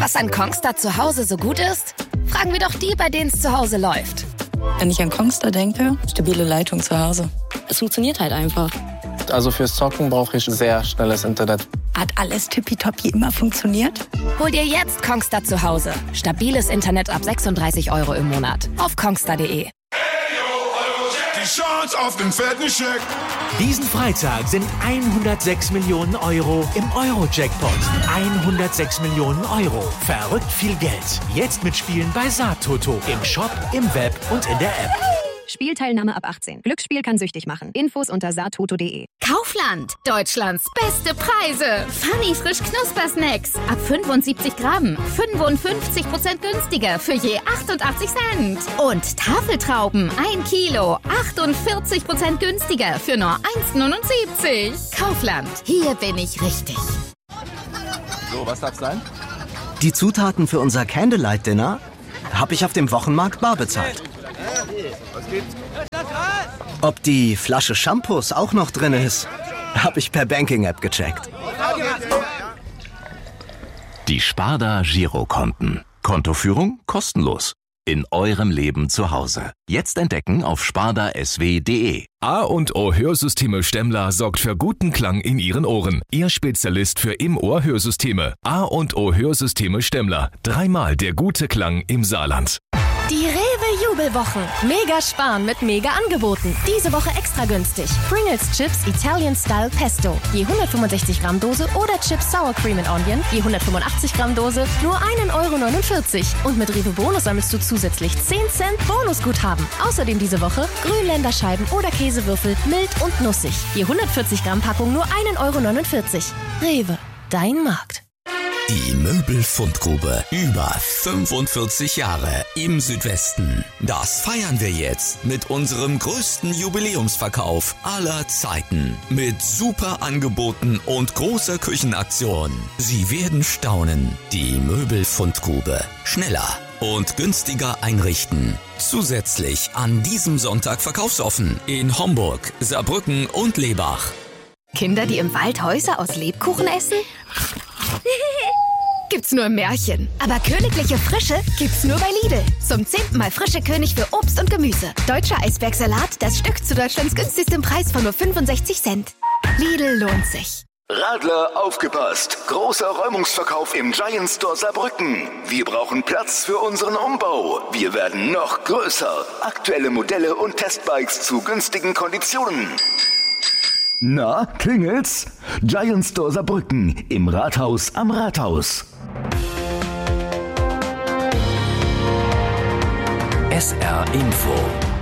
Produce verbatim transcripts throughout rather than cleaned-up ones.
Was an Kongstar zu Hause so gut ist? Fragen wir doch die, bei denen es zu Hause läuft. Wenn ich an Kongstar denke, stabile Leitung zu Hause. Es funktioniert halt einfach. Also fürs Zocken brauche ich sehr schnelles Internet. Hat alles tippitoppi immer funktioniert? Hol dir jetzt Kongstar zu Hause. Stabiles Internet ab sechsunddreißig Euro im Monat. Auf kongstar punkt de. Die Chance auf den fetten Scheck. Diesen Freitag sind hundertsechs Millionen Euro im Euro-Jackpot. hundertsechs Millionen Euro. Verrückt viel Geld. Jetzt mitspielen bei Saattoto. Im Shop, im Web und in der App. Spielteilnahme ab achtzehn. Glücksspiel kann süchtig machen. Infos unter saattoto punkt de. Kaufland. Deutschlands beste Preise. Funny frisch Knuspersnacks. Ab fünfundsiebzig Gramm. fünfundfünfzig Prozent günstiger für je achtundachtzig Cent. Und Tafeltrauben. ein Kilo. achtundvierzig Prozent günstiger für nur eins neunundsiebzig. Kaufland. Hier bin ich richtig. So, was darf's sein? Die Zutaten für unser Candlelight-Dinner habe ich auf dem Wochenmarkt bar bezahlt. Was gibt's? Ob die Flasche Shampoos auch noch drin ist, habe ich per Banking-App gecheckt. Die Sparda Girokonten. Kontoführung kostenlos. In eurem Leben zu Hause. Jetzt entdecken auf sparda s w punkt de. A und O Hörsysteme Stemmler sorgt für guten Klang in Ihren Ohren. Ihr Spezialist für Im-Ohr-Hörsysteme. A und O Hörsysteme Stemmler. Dreimal der gute Klang im Saarland. Die Rewe-Jubelwochen. Mega sparen mit Mega-Angeboten. Diese Woche extra günstig. Pringles Chips Italian Style Pesto. Je hundertfünfundsechzig Gramm Dose oder Chips Sour Cream and Onion. Je hundertfünfundachtzig Gramm Dose. Nur ein Euro neunundvierzig. Und mit Rewe Bonus sammelst du zusätzlich zehn Cent Bonusguthaben. Außerdem diese Woche Grünländerscheiben oder Käsewürfel mild und nussig. Je hundertvierzig Gramm Packung nur ein Euro neunundvierzig. Rewe, dein Markt. Die Möbelfundgrube. Über fünfundvierzig Jahre im Südwesten. Das feiern wir jetzt mit unserem größten Jubiläumsverkauf aller Zeiten. Mit super Angeboten und großer Küchenaktion. Sie werden staunen. Die Möbelfundgrube. Schneller und günstiger einrichten. Zusätzlich an diesem Sonntag verkaufsoffen in Homburg, Saarbrücken und Lebach. Kinder, die im Wald Häuser aus Lebkuchen essen? Gibt's nur im Märchen. Aber königliche Frische gibt's nur bei Lidl. Zum zehnten Mal frische König für Obst und Gemüse. Deutscher Eisbergsalat, das Stück zu Deutschlands günstigstem Preis von nur fünfundsechzig Cent. Lidl lohnt sich. Radler, aufgepasst! Großer Räumungsverkauf im Giant Store Saarbrücken. Wir brauchen Platz für unseren Umbau. Wir werden noch größer. Aktuelle Modelle und Testbikes zu günstigen Konditionen. Na, klingelt's? Giant Store Saarbrücken im Rathaus am Rathaus. S R Info.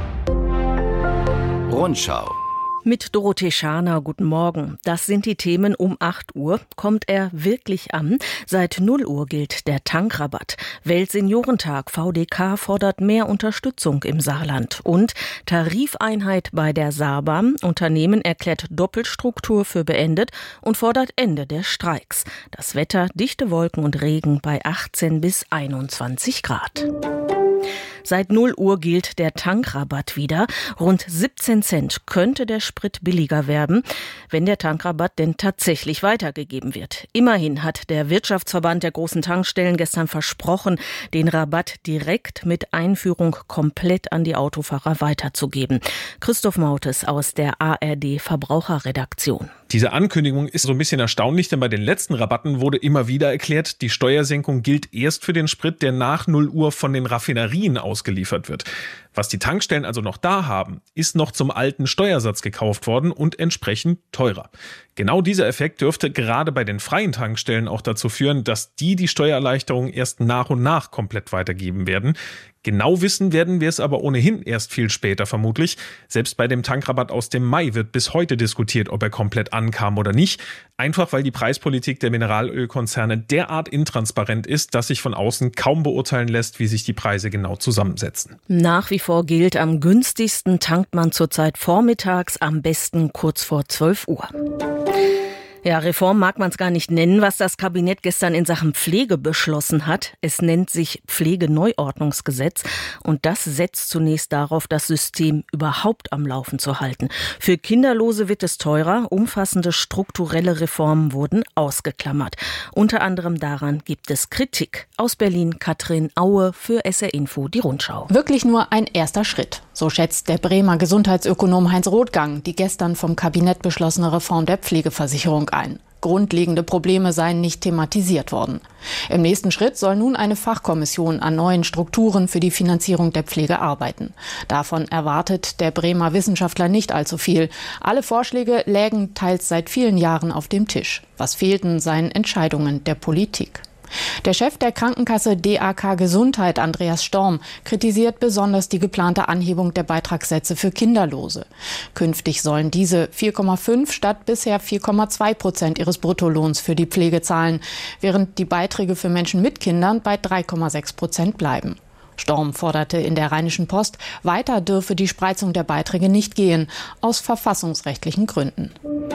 Rundschau. Mit Dorothee Scharner, guten Morgen. Das sind die Themen um acht Uhr. Kommt er wirklich an? Seit null Uhr gilt der Tankrabatt. Weltseniorentag, V D K fordert mehr Unterstützung im Saarland. Und Tarifeinheit bei der Saarbahn. Unternehmen erklärt Doppelstruktur für beendet und fordert Ende der Streiks. Das Wetter, dichte Wolken und Regen bei achtzehn bis einundzwanzig Grad. Seit null Uhr gilt der Tankrabatt wieder. Rund siebzehn Cent könnte der Sprit billiger werden, wenn der Tankrabatt denn tatsächlich weitergegeben wird. Immerhin hat der Wirtschaftsverband der großen Tankstellen gestern versprochen, den Rabatt direkt mit Einführung komplett an die Autofahrer weiterzugeben. Christoph Mautes aus der A R D Verbraucherredaktion. Diese Ankündigung ist so ein bisschen erstaunlich, denn bei den letzten Rabatten wurde immer wieder erklärt, die Steuersenkung gilt erst für den Sprit, der nach null Uhr von den Raffinerien ausgeliefert wird. Was die Tankstellen also noch da haben, ist noch zum alten Steuersatz gekauft worden und entsprechend teurer. Genau dieser Effekt dürfte gerade bei den freien Tankstellen auch dazu führen, dass die die Steuererleichterung erst nach und nach komplett weitergeben werden. Genau wissen werden wir es aber ohnehin erst viel später vermutlich. Selbst bei dem Tankrabatt aus dem Mai wird bis heute diskutiert, ob er komplett ankam oder nicht. Einfach weil die Preispolitik der Mineralölkonzerne derart intransparent ist, dass sich von außen kaum beurteilen lässt, wie sich die Preise genau zusammensetzen. Nach wie vor gilt, am günstigsten tankt man zurzeit vormittags, am besten kurz vor zwölf Uhr. Ja, Reform mag man es gar nicht nennen, was das Kabinett gestern in Sachen Pflege beschlossen hat. Es nennt sich Pflegeneuordnungsgesetz und das setzt zunächst darauf, das System überhaupt am Laufen zu halten. Für Kinderlose wird es teurer, umfassende strukturelle Reformen wurden ausgeklammert. Unter anderem daran gibt es Kritik. Aus Berlin Katrin Aue für S R Info, die Rundschau. Wirklich nur ein erster Schritt. So schätzt der Bremer Gesundheitsökonom Heinz Rothgang die gestern vom Kabinett beschlossene Reform der Pflegeversicherung ein. Grundlegende Probleme seien nicht thematisiert worden. Im nächsten Schritt soll nun eine Fachkommission an neuen Strukturen für die Finanzierung der Pflege arbeiten. Davon erwartet der Bremer Wissenschaftler nicht allzu viel. Alle Vorschläge lägen teils seit vielen Jahren auf dem Tisch. Was fehlten, seien Entscheidungen der Politik. Der Chef der Krankenkasse D A K Gesundheit, Andreas Storm, kritisiert besonders die geplante Anhebung der Beitragssätze für Kinderlose. Künftig sollen diese vier Komma fünf statt bisher vier Komma zwei Prozent ihres Bruttolohns für die Pflege zahlen, während die Beiträge für Menschen mit Kindern bei drei Komma sechs Prozent bleiben. Storm forderte in der Rheinischen Post, weiter dürfe die Spreizung der Beiträge nicht gehen, aus verfassungsrechtlichen Gründen.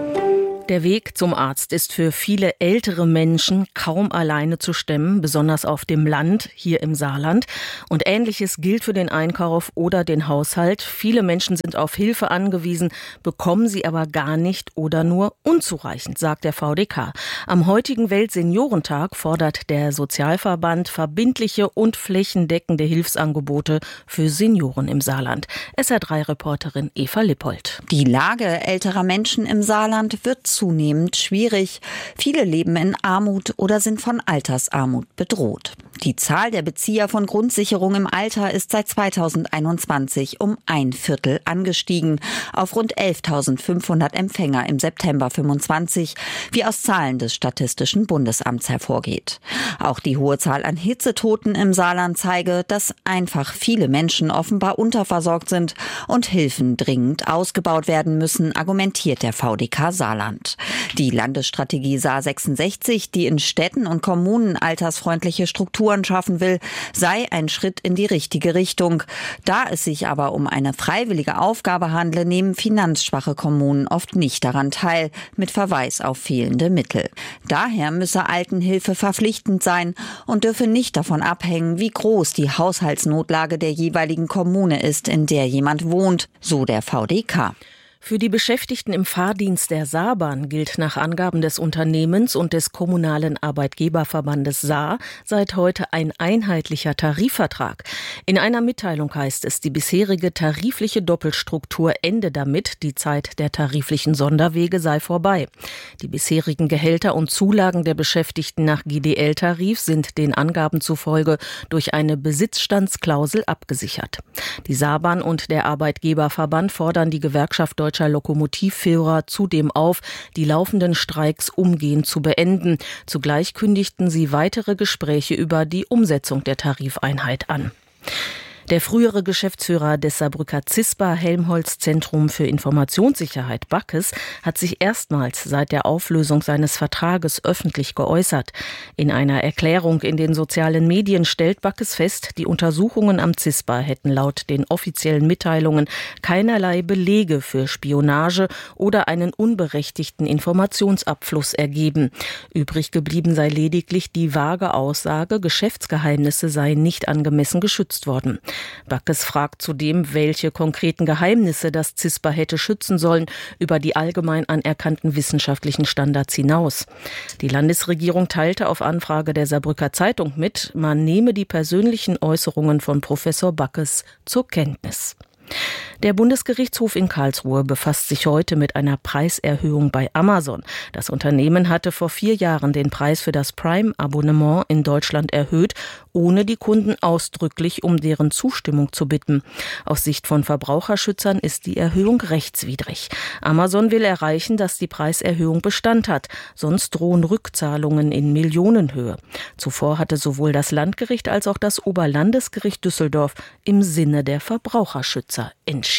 Der Weg zum Arzt ist für viele ältere Menschen kaum alleine zu stemmen, besonders auf dem Land, hier im Saarland. Und Ähnliches gilt für den Einkauf oder den Haushalt. Viele Menschen sind auf Hilfe angewiesen, bekommen sie aber gar nicht oder nur unzureichend, sagt der V D K. Am heutigen Weltseniorentag fordert der Sozialverband verbindliche und flächendeckende Hilfsangebote für Senioren im Saarland. S R drei Reporterin Eva Lippold. Die Lage älterer Menschen im Saarland wird zunehmend schwierig. Viele leben in Armut oder sind von Altersarmut bedroht. Die Zahl der Bezieher von Grundsicherung im Alter ist seit zweitausendeinundzwanzig um ein Viertel angestiegen, auf rund elftausendfünfhundert Empfänger im September fünfundzwanzig, wie aus Zahlen des Statistischen Bundesamts hervorgeht. Auch die hohe Zahl an Hitzetoten im Saarland zeige, dass einfach viele Menschen offenbar unterversorgt sind und Hilfen dringend ausgebaut werden müssen, argumentiert der V D K Saarland. Die Landesstrategie Saar sechsundsechzig, die in Städten und Kommunen altersfreundliche Strukturen schaffen will, sei ein Schritt in die richtige Richtung. Da es sich aber um eine freiwillige Aufgabe handle, nehmen finanzschwache Kommunen oft nicht daran teil, mit Verweis auf fehlende Mittel. Daher müsse Altenhilfe verpflichtend sein und dürfe nicht davon abhängen, wie groß die Haushaltsnotlage der jeweiligen Kommune ist, in der jemand wohnt, so der V D K. Für die Beschäftigten im Fahrdienst der Saarbahn gilt nach Angaben des Unternehmens und des kommunalen Arbeitgeberverbandes Saar seit heute ein einheitlicher Tarifvertrag. In einer Mitteilung heißt es, die bisherige tarifliche Doppelstruktur ende damit, die Zeit der tariflichen Sonderwege sei vorbei. Die bisherigen Gehälter und Zulagen der Beschäftigten nach G D L-Tarif sind den Angaben zufolge durch eine Besitzstandsklausel abgesichert. Die Saarbahn und der Arbeitgeberverband fordern die Gewerkschaft Deutscher Lokomotivführer zudem auf, die laufenden Streiks umgehend zu beenden. Zugleich kündigten sie weitere Gespräche über die Umsetzung der Tarifeinheit an. Der frühere Geschäftsführer des Saarbrücker CISPA Helmholtz Zentrum für Informationssicherheit Backes hat sich erstmals seit der Auflösung seines Vertrages öffentlich geäußert. In einer Erklärung in den sozialen Medien stellt Backes fest, die Untersuchungen am CISPA hätten laut den offiziellen Mitteilungen keinerlei Belege für Spionage oder einen unberechtigten Informationsabfluss ergeben. Übrig geblieben sei lediglich die vage Aussage, Geschäftsgeheimnisse seien nicht angemessen geschützt worden. Backes fragt zudem, welche konkreten Geheimnisse das CISPA hätte schützen sollen, über die allgemein anerkannten wissenschaftlichen Standards hinaus. Die Landesregierung teilte auf Anfrage der Saarbrücker Zeitung mit, man nehme die persönlichen Äußerungen von Professor Backes zur Kenntnis. Der Bundesgerichtshof in Karlsruhe befasst sich heute mit einer Preiserhöhung bei Amazon. Das Unternehmen hatte vor vier Jahren den Preis für das Prime-Abonnement in Deutschland erhöht, ohne die Kunden ausdrücklich um deren Zustimmung zu bitten. Aus Sicht von Verbraucherschützern ist die Erhöhung rechtswidrig. Amazon will erreichen, dass die Preiserhöhung Bestand hat, sonst drohen Rückzahlungen in Millionenhöhe. Zuvor hatte sowohl das Landgericht als auch das Oberlandesgericht Düsseldorf im Sinne der Verbraucherschützer entschieden.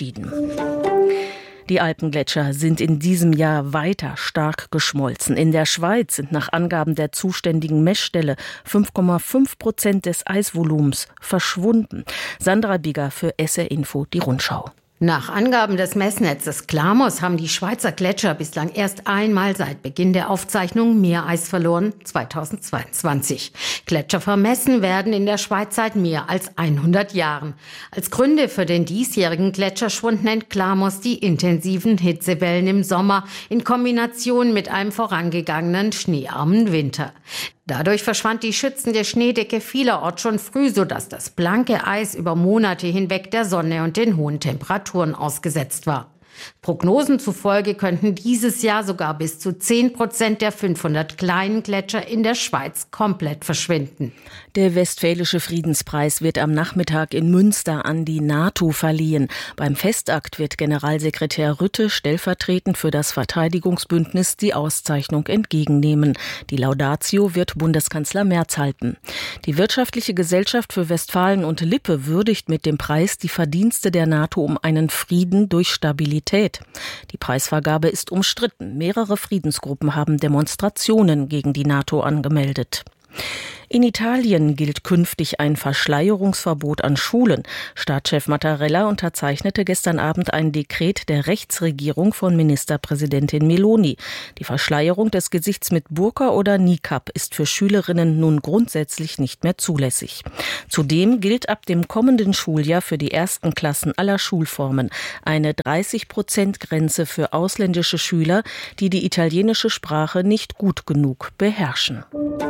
Die Alpengletscher sind in diesem Jahr weiter stark geschmolzen. In der Schweiz sind nach Angaben der zuständigen Messstelle fünf Komma fünf Prozent des Eisvolumens verschwunden. Sandra Bigger für S R Info, die Rundschau. Nach Angaben des Messnetzes Klamos haben die Schweizer Gletscher bislang erst einmal seit Beginn der Aufzeichnung Meereis verloren, zweitausendzweiundzwanzig. Gletscher vermessen werden in der Schweiz seit mehr als hundert Jahren. Als Gründe für den diesjährigen Gletscherschwund nennt Klamos die intensiven Hitzewellen im Sommer in Kombination mit einem vorangegangenen schneearmen Winter. Dadurch verschwand die schützende Schneedecke vielerorts schon früh, sodass das blanke Eis über Monate hinweg der Sonne und den hohen Temperaturen ausgesetzt war. Prognosen zufolge könnten dieses Jahr sogar bis zu zehn Prozent der fünfhundert kleinen Gletscher in der Schweiz komplett verschwinden. Der Westfälische Friedenspreis wird am Nachmittag in Münster an die NATO verliehen. Beim Festakt wird Generalsekretär Rutte stellvertretend für das Verteidigungsbündnis die Auszeichnung entgegennehmen. Die Laudatio wird Bundeskanzler Merz halten. Die Wirtschaftliche Gesellschaft für Westfalen und Lippe würdigt mit dem Preis die Verdienste der NATO um einen Frieden durch Stabilität. Die Preisvergabe ist umstritten. Mehrere Friedensgruppen haben Demonstrationen gegen die NATO angemeldet. In Italien gilt künftig ein Verschleierungsverbot an Schulen. Staatschef Mattarella unterzeichnete gestern Abend ein Dekret der Rechtsregierung von Ministerpräsidentin Meloni. Die Verschleierung des Gesichts mit Burka oder Niqab ist für Schülerinnen nun grundsätzlich nicht mehr zulässig. Zudem gilt ab dem kommenden Schuljahr für die ersten Klassen aller Schulformen eine dreißig Prozent Grenze für ausländische Schüler, die die italienische Sprache nicht gut genug beherrschen.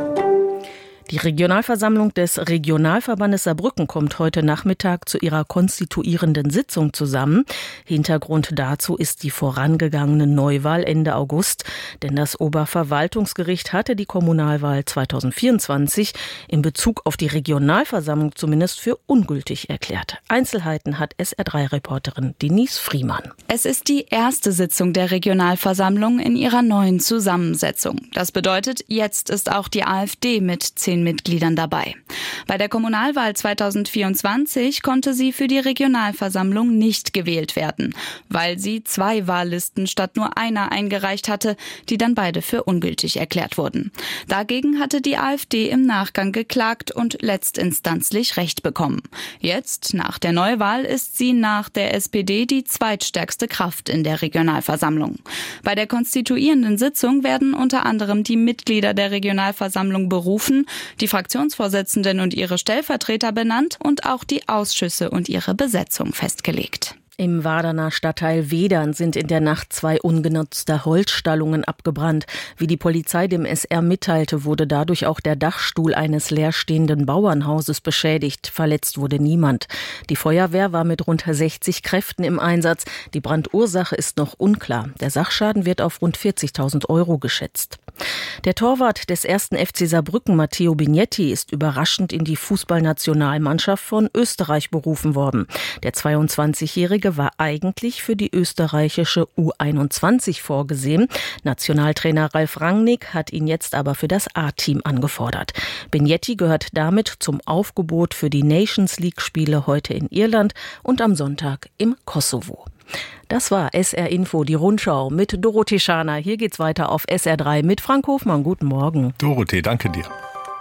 Die Regionalversammlung des Regionalverbandes Saarbrücken kommt heute Nachmittag zu ihrer konstituierenden Sitzung zusammen. Hintergrund dazu ist die vorangegangene Neuwahl Ende August, denn das Oberverwaltungsgericht hatte die Kommunalwahl zweitausendvierundzwanzig in Bezug auf die Regionalversammlung zumindest für ungültig erklärt. Einzelheiten hat S R drei Reporterin Denise Friemann. Es ist die erste Sitzung der Regionalversammlung in ihrer neuen Zusammensetzung. Das bedeutet, jetzt ist auch die AfD mit zehn Mitgliedern dabei. Bei der Kommunalwahl zweitausendvierundzwanzig konnte sie für die Regionalversammlung nicht gewählt werden, weil sie zwei Wahllisten statt nur einer eingereicht hatte, die dann beide für ungültig erklärt wurden. Dagegen hatte die AfD im Nachgang geklagt und letztinstanzlich Recht bekommen. Jetzt, nach der Neuwahl, ist sie nach der S P D die zweitstärkste Kraft in der Regionalversammlung. Bei der konstituierenden Sitzung werden unter anderem die Mitglieder der Regionalversammlung berufen, die Fraktionsvorsitzenden und ihre Stellvertreter benannt und auch die Ausschüsse und ihre Besetzung festgelegt. Im Waderner Stadtteil Wedern sind in der Nacht zwei ungenutzte Holzstallungen abgebrannt. Wie die Polizei dem S R mitteilte, wurde dadurch auch der Dachstuhl eines leerstehenden Bauernhauses beschädigt. Verletzt wurde niemand. Die Feuerwehr war mit rund sechzig Kräften im Einsatz. Die Brandursache ist noch unklar. Der Sachschaden wird auf rund vierzigtausend Euro geschätzt. Der Torwart des ersten F C Saarbrücken, Matteo Bignetti, ist überraschend in die Fußballnationalmannschaft von Österreich berufen worden. Der zweiundzwanzigjährige war eigentlich für die österreichische U einundzwanzig vorgesehen. Nationaltrainer Ralf Rangnick hat ihn jetzt aber für das A-Team angefordert. Bignetti gehört damit zum Aufgebot für die Nations League-Spiele heute in Irland und am Sonntag im Kosovo. Das war S R Info, die Rundschau mit Dorothee Schaner. Hier geht's weiter auf S R drei mit Frank Hofmann. Guten Morgen. Dorothee, danke dir.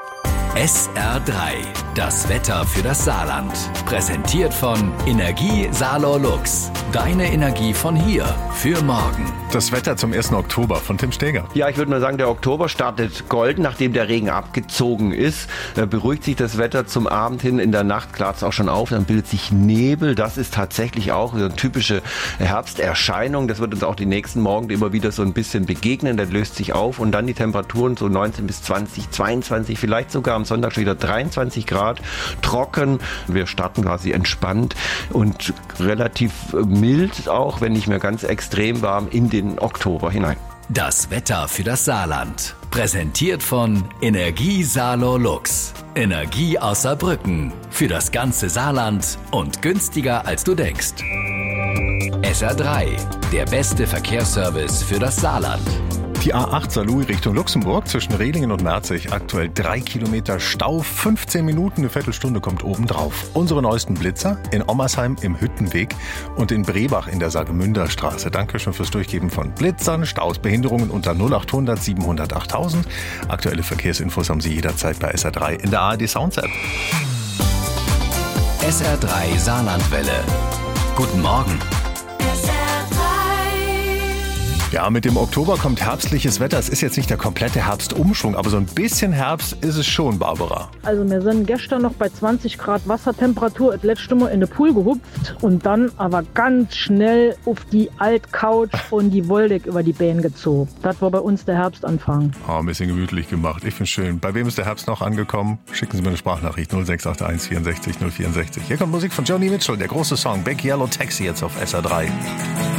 S R drei, das Wetter für das Saarland. Präsentiert von Energie Saarlor Lux. Deine Energie von hier für morgen. Das Wetter zum ersten Oktober von Tim Steger. Ja, ich würde mal sagen, der Oktober startet golden, nachdem der Regen abgezogen ist. Da beruhigt sich das Wetter zum Abend hin. In der Nacht klart es auch schon auf. Dann bildet sich Nebel. Das ist tatsächlich auch eine typische Herbsterscheinung. Das wird uns auch die nächsten Morgen immer wieder so ein bisschen begegnen. Das löst sich auf. Und dann die Temperaturen so neunzehn bis zwanzig, zweiundzwanzig, vielleicht sogar am Sonntag schon wieder dreiundzwanzig Grad. Trocken. Wir starten quasi entspannt und relativ mild auch, wenn nicht mehr ganz extrem warm, in den Oktober hinein. Das Wetter für das Saarland. Präsentiert von Energie Saarlor Lux. Energie aus Saarbrücken. Für das ganze Saarland und günstiger als du denkst. S R drei. Der beste Verkehrsservice für das Saarland. Die A acht Saarlouis Richtung Luxemburg zwischen Rehlingen und Merzig. Aktuell drei Kilometer Stau, fünfzehn Minuten, eine Viertelstunde kommt obendrauf. Unsere neuesten Blitzer in Ommersheim im Hüttenweg und in Brebach in der Saargemünder Straße. Danke schon fürs Durchgeben von Blitzern, Staus, Behinderungen unter null achthundert siebenhundert achttausend. Aktuelle Verkehrsinfos haben Sie jederzeit bei S R drei in der A R D Sounds App. S R drei Saarlandwelle. Guten Morgen. Ja, mit dem Oktober kommt herbstliches Wetter. Es ist jetzt nicht der komplette Herbstumschwung, aber so ein bisschen Herbst ist es schon, Barbara. Also wir sind gestern noch bei zwanzig Grad Wassertemperatur, das letzte Mal in den Pool gehupft und dann aber ganz schnell auf die Altcouch und die Wolldecke über die Beine gezogen. Das war bei uns der Herbstanfang. Oh, ein bisschen gemütlich gemacht. Ich find's schön. Bei wem ist der Herbst noch angekommen? Schicken Sie mir eine Sprachnachricht null sechs acht eins vierundsechzig null vierundsechzig. Hier kommt Musik von Joni Mitchell, der große Song Big Yellow Taxi jetzt auf S R drei.